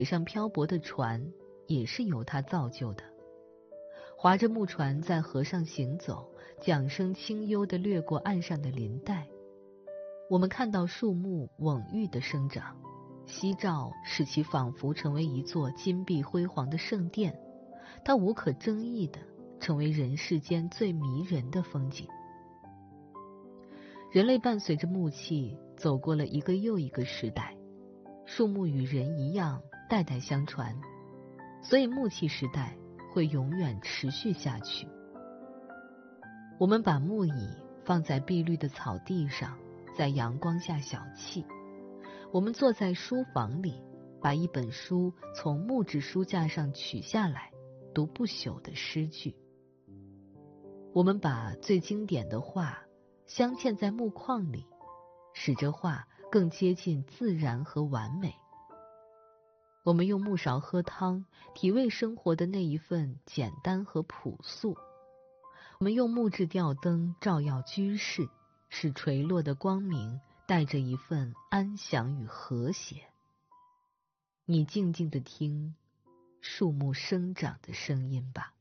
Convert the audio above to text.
水上漂泊的船也是由它造就的。划着木船在河上行走，桨声清幽地掠过岸上的林带。我们看到树木蓊郁的生长，夕照使其仿佛成为一座金碧辉煌的圣殿，它无可争议地成为人世间最迷人的风景。人类伴随着木器走过了一个又一个时代，树木与人一样代代相传，所以木器时代会永远持续下去。我们把木椅放在碧绿的草地上，在阳光下小憩。我们坐在书房里，把一本书从木质书架上取下来，读不朽的诗句。我们把最经典的画镶嵌在木框里，使这画更接近自然和完美。我们用木勺喝汤，体味生活的那一份简单和朴素。我们用木质吊灯照耀居室，使垂落的光明带着一份安详与和谐。你静静地听树木生长的声音吧。